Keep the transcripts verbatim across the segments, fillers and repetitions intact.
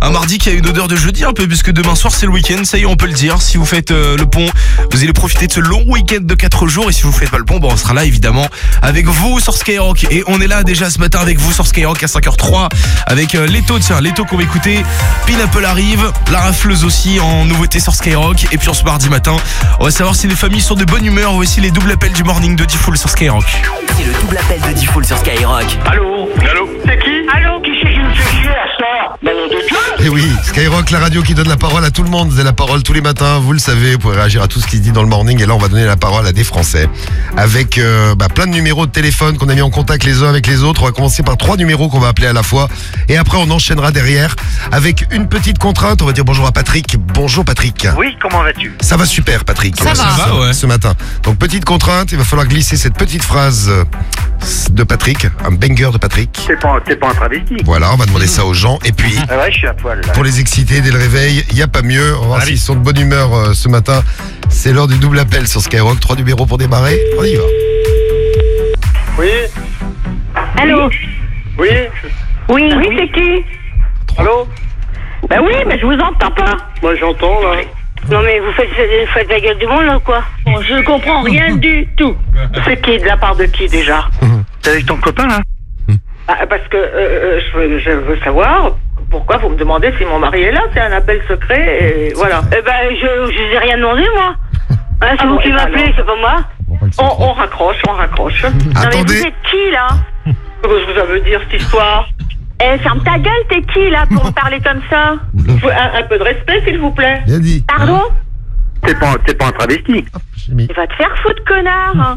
Un mardi qui a une odeur de jeudi un peu, puisque demain soir c'est le week-end, ça y est on peut le dire. Si vous faites euh, le pont, vous allez profiter de ce long week-end de quatre jours. Et si vous faites pas le pont, bon, on sera là évidemment avec vous sur Skyrock. Et on est là déjà ce matin avec vous sur Skyrock à cinq heures zéro trois avec euh, Leto, tiens, Leto qu'on va écouter. Pineapple arrive, la rafleuse aussi en nouveauté sur Skyrock. Et puis en ce mardi matin, on va savoir si les familles sont de bonne humeur. Voici les doubles appels du morning de Diffoul sur Skyrock. C'est le double appel de Diffoul sur Skyrock. Allô? Allô? C'est qui? Allô? Qui c'est qui me fait chier à ça? Ben non, de Dieu! Et oui, Skyrock, la radio qui donne la parole à tout le monde. Vous avez la parole tous les matins, vous le savez, vous pouvez réagir à tout ce qui se dit dans le morning. Et là, on va donner la parole à des Français avec euh, bah, plein de numéros de téléphone qu'on a mis en contact les uns avec les autres. On va commencer par trois numéros qu'on va appeler à la fois. Et après, on enchaînera derrière avec une petite contrainte. On va dire bonjour à Patrick. Bonjour Patrick. Oui, comment vas-tu? Ça va super Patrick. Ça va. Ça va, ouais. Ce matin. Donc petite contrainte, il va falloir glisser cette petite phrase de Patrick, un banger de Patrick. T'es pas, t'es pas un travesti? Voilà, on va demander ça aux gens. Et puis, Ah ouais, je suis à poil là. pour les exciter dès le réveil, il n'y a pas mieux. On va voir Allez. s'ils sont de bonne humeur euh, ce matin. C'est l'heure du double appel sur Skyrock. Trois numéros pour démarrer. On y va. Oui? Allô? Oui? Oui, oui, c'est qui? Allô? Bah oui, mais je vous entends pas. Moi j'entends là. Non mais vous faites, vous faites la gueule du monde là ou quoi? Bon, je comprends rien du tout. C'est qui? De la part de qui déjà? T'es avec ton copain là? Ah, Parce que euh, je, veux, je veux savoir pourquoi vous me demandez si mon mari est là. C'est un appel secret et voilà. Eh ben, je, je vous ai rien demandé moi. Hein, c'est Ah vous bon, qui eh ben m'appelez, alors. c'est pas moi. On, on raccroche, on raccroche. Non mais vous Attendez. êtes qui là? Qu'est-ce que ça veut dire cette histoire? Eh, ferme ta gueule, t'es qui là pour me parler comme ça? un, un peu de respect s'il vous plaît. Bien dit. Pardon? T'es pas, t'es pas un travesti? J'ai mis. Tu vas te faire foutre, connard.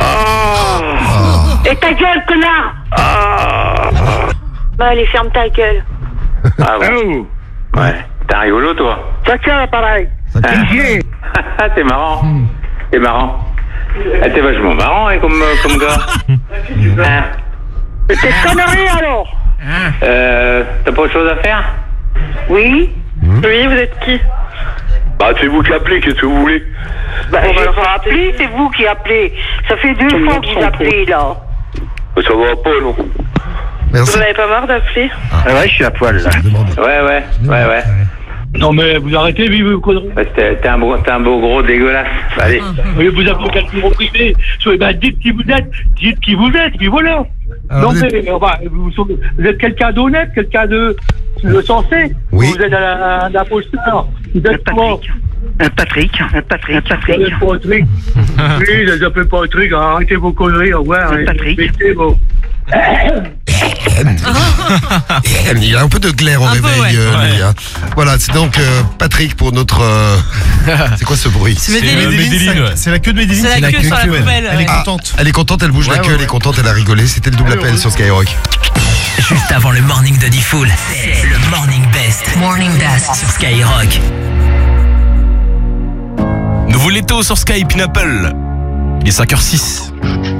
Ah. Et ta gueule, connard. Bah allez, ferme ta gueule. Ah bon? Ouais. T'es un rigolo, toi. Ça tient l'appareil. Ah, t'es marrant. T'es marrant. Ah, t'es vachement marrant, hein, comme, euh, comme gars. Hein? Mais t'es connerie alors? Euh, t'as pas autre chose à faire? Oui? Oui, vous êtes qui? Bah c'est vous qui appelez, qu'est-ce que vous voulez? Bah, je vais pas appeler, c'est vous qui appelez. Ça fait deux Tout le fois monde que s'en vous appelez là. Ça va pas non? Merci. avez pas marre d'appeler? Ah ouais, je suis à poil là. Demandez. Ouais, ouais, ouais, ouais. Non mais vous arrêtez, vive vos conneries. Ouais, t'es, t'es un beau, t'es un beau gros dégueulasse. Allez. Oui, vous appelez quel numéro privé. Soyez, ben, dites qui vous êtes, dites qui vous êtes, puis voilà. Alors, non vous mais enfin, vous, sont- vous êtes quelqu'un d'honnête, quelqu'un de, de sensé. Oui. Vous êtes un, un imposteur. Vous êtes comment? Un Patrick, un Patrick, un Vous êtes pas un truc. Oui, ne les appelez pas un truc, arrêtez vos conneries, au revoir. C'est Patrick. Mettez vos- Il y a un peu de glaire au Un peu, réveil, ouais. euh, Ouais. lui, hein. Voilà, c'est donc euh, Patrick pour notre... euh, c'est quoi ce bruit? C'est C'est Medellin. Medellin, ouais. C'est la queue de Medellin. C'est la queue sur la poubelle. Elle est ouais. contente. Elle est contente, elle bouge la Ouais, queue, ouais, elle est ouais. contente, elle a rigolé. C'était le double appel sur Skyrock. Juste avant le morning de Diffoul, c'est le Morning Best. Morning Best sur Skyrock. Nouveau Leto sur Sky, Pineapple. Il est cinq heures zéro six.